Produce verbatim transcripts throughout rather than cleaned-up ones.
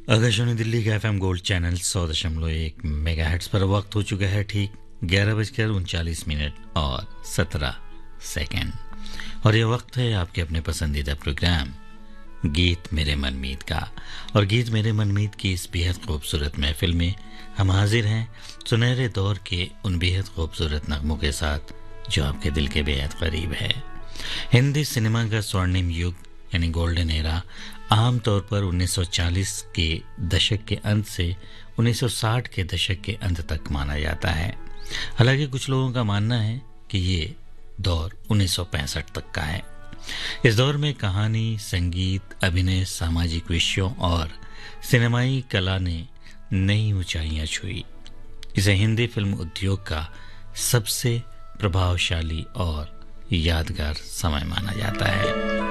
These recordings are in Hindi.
आकाशवाणी दिल्ली का एफ एम गोल्ड चैनल सौ दशमलव एक मेगा हेट्स पर वक्त हो चुका है ठीक ग्यारह बजकर उनचालीस मिनट और सत्रह सेकेंड और यह वक्त है आपके अपने पसंदीदा प्रोग्राम गीत मेरे मनमीत का। और गीत मेरे मनमीत की इस बेहद खूबसूरत महफिल में हम हाजिर हैं सुनहरे दौर के उन बेहद खूबसूरत नगमों के साथ जो आपके दिल के बेहद करीब है। हिंदी सिनेमा का स्वर्णिम युग यानी गोल्डन एरा आमतौर पर उन्नीस सौ चालीस के दशक के अंत से उन्नीस सौ साठ के दशक के अंत तक माना जाता है। हालांकि कुछ लोगों का मानना है कि ये दौर उन्नीस सौ पैंसठ तक का है। इस दौर में कहानी, संगीत, अभिनय, सामाजिक विषयों और सिनेमाई कला ने नई ऊंचाइयां छुई। इसे हिंदी फिल्म उद्योग का सबसे प्रभावशाली और यादगार समय माना जाता है।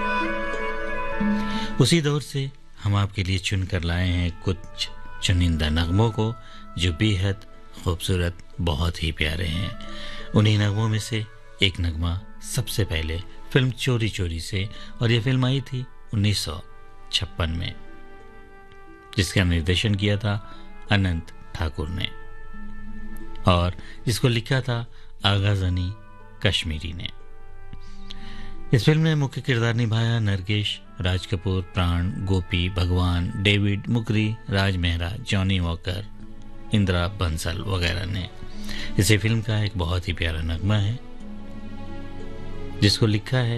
उसी दौर से हम आपके लिए चुनकर लाए हैं कुछ चुनिंदा नगमों को जो बेहद खूबसूरत, बहुत ही प्यारे हैं। उन्हीं नगमों में से एक नगमा सबसे पहले फिल्म चोरी चोरी से, और यह फिल्म आई थी उन्नीस सौ छप्पन में, जिसका निर्देशन किया था अनंत ठाकुर ने और जिसको लिखा था आगाज़नी कश्मीरी ने। इस फिल्म में मुख्य किरदार निभाया नरगिस, राज कपूर, प्राण, गोपी, भगवान, डेविड, मुकरी, राज मेहरा, जॉनी वॉकर, इंदिरा बंसल वगैरह ने। इसी फिल्म का एक बहुत ही प्यारा नगमा है जिसको लिखा है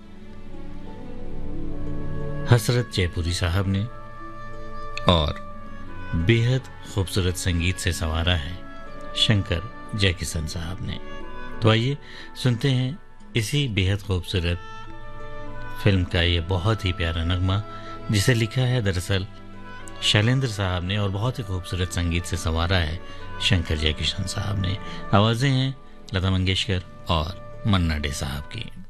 हसरत जयपुरी साहब ने और बेहद खूबसूरत संगीत से संवारा है शंकर जयकिशन साहब ने। तो आइए सुनते हैं इसी बेहद खूबसूरत फिल्म का ये बहुत ही प्यारा नगमा जिसे लिखा है दरअसल शैलेंद्र साहब ने और बहुत ही खूबसूरत संगीत से संवारा है शंकर जयकिशन साहब ने। आवाजें हैं लता मंगेशकर और मन्ना डे साहब की।